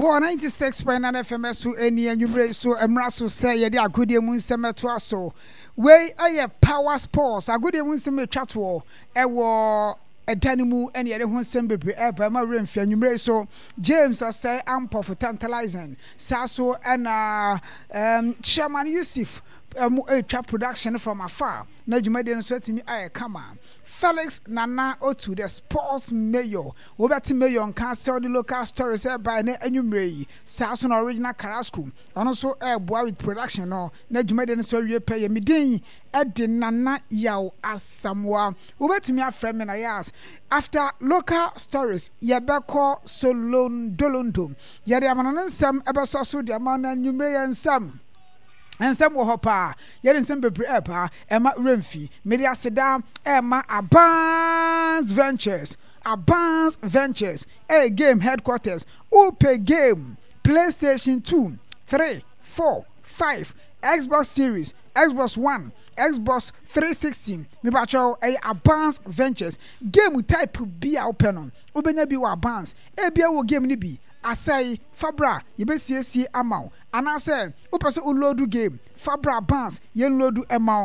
for 96.9 FM so eni anwumre so emra so say ye de agodie mu nsem to aso we aye power sports agodie mu nsem atwato ewo edanimu ene ye de ho nsem bebre eba ma remfi anwumre so James say ampo for tantalizing saso na chairman Yusuf a production from afar na jumade no so atimi aye kama Felix Nana Otu, the sports mayor. Obati mayor on cancel the local stories by ne anumre. Sason original Carasco. And also boy with production no. Ne jumade no so pay me din Edi Nana Yao as Samoa. Obati me a friend me na yas. After local stories, Yabeko Solon Dolondo. Yadi amanan sam ebaso the amount anumre and some. And some will hop yet some be Emma Renfi, Media Sedam, Emma Abans Ventures, a game headquarters, Upe game, PlayStation 2, 3, 4, 5, Xbox Series, Xbox One, Xbox 360, Mibacho, a Abans Ventures, game type be open on, Ubenya be wa Abans, Abia will game nibi. Asai Fabra yebesiesi amao anase upeso ulodu game Fabra Bans yen lodu amao